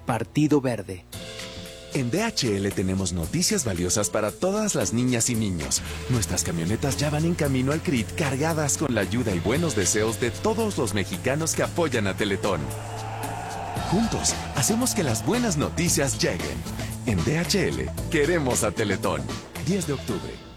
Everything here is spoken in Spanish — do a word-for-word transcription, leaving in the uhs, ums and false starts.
Partido Verde. En D H L tenemos noticias valiosas para todas las niñas y niños. Nuestras camionetas ya van en camino al C R I T cargadas con la ayuda y buenos deseos de todos los mexicanos que apoyan a Teletón. Juntos, hacemos que las buenas noticias lleguen. En D H L, queremos a Teletón. diez de octubre.